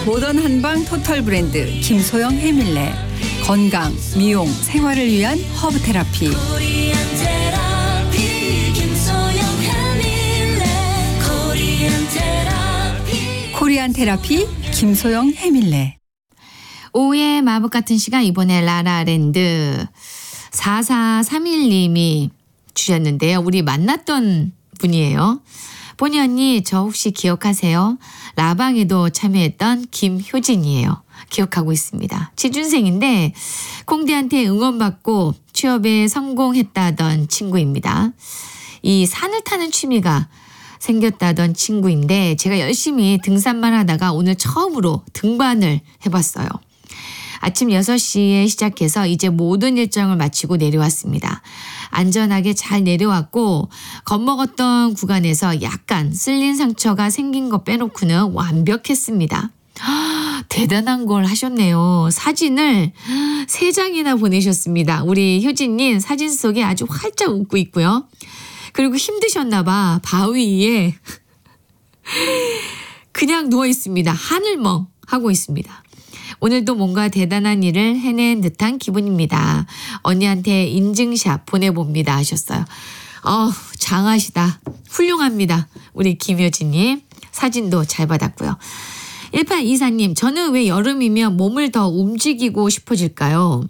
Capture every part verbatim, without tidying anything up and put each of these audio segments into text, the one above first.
모던 한방 토탈 브랜드 김소영 해밀레. 건강, 미용, 생활을 위한 허브 테라피. 코리안 테라피 김소영 해밀레. 오후의 마법 같은 시간, 이번에 라라랜드 사사삼일 님이 주셨는데요. 우리 만났던 분이에요. 보니 언니, 저 혹시 기억하세요? 라방에도 참여했던 김효진이에요. 기억하고 있습니다. 취준생인데 콩디한테 응원받고 취업에 성공했다던 친구입니다. 이 산을 타는 취미가 생겼다던 친구인데 제가 열심히 등산만 하다가 오늘 처음으로 등반을 해봤어요. 아침 여섯 시에 시작해서 이제 모든 일정을 마치고 내려왔습니다. 안전하게 잘 내려왔고 겁먹었던 구간에서 약간 쓸린 상처가 생긴 거 빼놓고는 완벽했습니다. 대단한 걸 하셨네요. 사진을 세 장이나 보내셨습니다. 우리 효진님 사진 속에 아주 활짝 웃고 있고요. 그리고 힘드셨나 봐. 바위 위에 그냥 누워 있습니다. 하늘멍 하고 있습니다. 오늘도 뭔가 대단한 일을 해낸 듯한 기분입니다. 언니한테 인증샷 보내봅니다 하셨어요. 어, 장하시다. 훌륭합니다. 우리 김효진님 사진도 잘 받았고요. 일팔이사 님, 저는 왜 여름이면 몸을 더 움직이고 싶어질까요?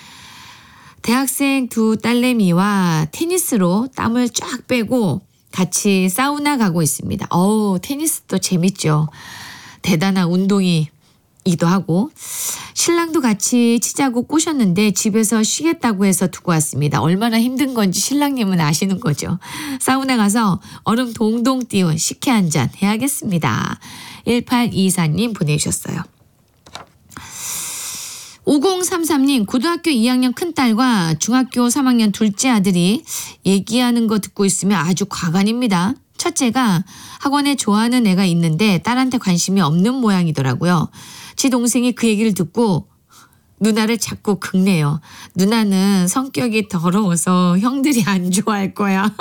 대학생 두 딸내미와 테니스로 땀을 쫙 빼고 같이 사우나 가고 있습니다. 어우, 테니스도 재밌죠. 대단한 운동이기도 하고. 신랑도 같이 치자고 꼬셨는데 집에서 쉬겠다고 해서 두고 왔습니다. 얼마나 힘든 건지 신랑님은 아시는 거죠. 사우나 가서 얼음 동동 띄운 식혜 한 잔 해야겠습니다. 일팔이사 님 보내주셨어요. 오공삼삼 님, 고등학교 이 학년 큰딸과 중학교 삼 학년 둘째 아들이 얘기하는 거 듣고 있으면 아주 과간입니다. 첫째가 학원에 좋아하는 애가 있는데 딸한테 관심이 없는 모양이더라고요. 지 동생이 그 얘기를 듣고 누나를 자꾸 긁네요. 누나는 성격이 더러워서 형들이 안 좋아할 거야.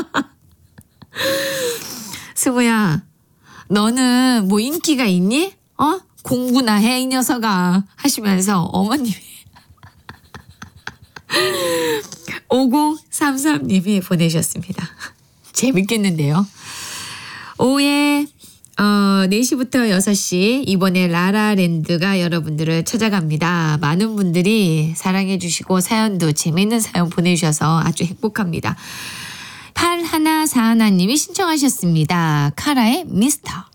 승우야, 너는 뭐 인기가 있니? 어? 공부나 해, 이 녀석아 하시면서 어머님이 오공삼삼 님이 보내셨습니다. 재밌겠는데요. 오후에 어, 네 시부터 여섯 시 이번에 라라랜드가 여러분들을 찾아갑니다. 많은 분들이 사랑해 주시고 사연도 재미있는 사연 보내주셔서 아주 행복합니다. 팔일사일 님이 신청하셨습니다. 카라의 미스터.